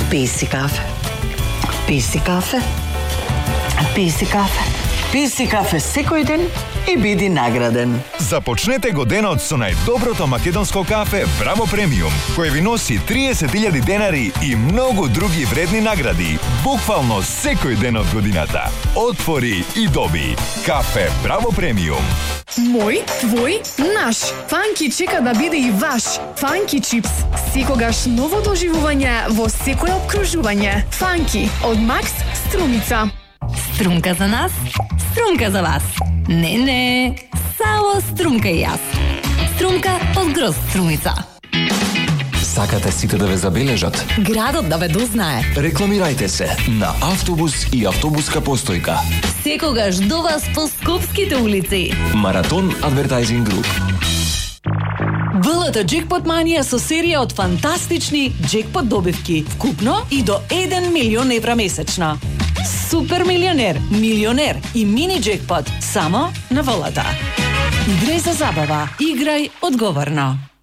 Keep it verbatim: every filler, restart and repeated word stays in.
Пи си кафе. Пи си кафе. Пи си кафе. Пи си кафе секој ден и биди награден. Започнете го денот со најдоброто македонско кафе Браво Премиум, кој ви носи триесет илјади денари и многу други вредни награди, буквално секој ден од годината. Отвори и доби. Кафе Браво Премиум. Мој, твој, наш. Фанки чека да биде и ваш. Фанки чипс. Секогаш ново доживување во секое обкружување. Фанки од Макс Струмица. Струмка за нас, струмка за вас. Не, не, само струмка и јас. Струмка од Грозд Струмица. Сакате сите да ве забележат? Градот да ве дознае. Рекламирајте се на автобус и автобуска постојка. Секогаш до вас по скопските улици. Маратон Advertising Group. ВЛТ Джекпот Манија со серија од фантастични джекпот добивки, вкупно и до еден милион евра месечно. Супер милионер, милионер и мини джекпот само на ВЛТ. Играј за забава, играј одговорно.